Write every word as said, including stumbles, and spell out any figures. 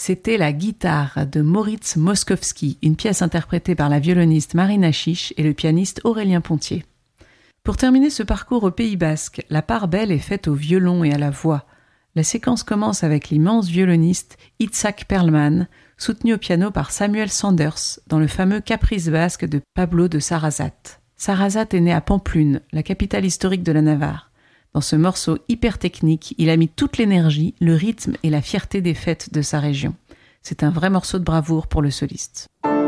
C'était la guitare de Moritz Moszkowski, une pièce interprétée par la violoniste Marina Chiche et le pianiste Aurélien Pontier. Pour terminer ce parcours au Pays Basque, la part belle est faite au violon et à la voix. La séquence commence avec l'immense violoniste Itzhak Perlman, soutenu au piano par Samuel Sanders, dans le fameux Caprice basque de Pablo de Sarasate. Sarasate est né à Pampelune, la capitale historique de la Navarre. Dans ce morceau hyper technique, il a mis toute l'énergie, le rythme et la fierté des fêtes de sa région. C'est un vrai morceau de bravoure pour le soliste.